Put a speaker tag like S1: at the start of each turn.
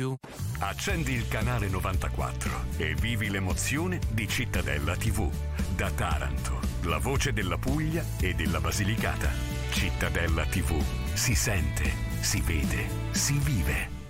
S1: più?
S2: Accendi il canale 94 e vivi l'emozione di Cittadella TV. Da Taranto, la voce della Puglia e della Basilicata. Cittadella TV. Si sente, si vede, si vive.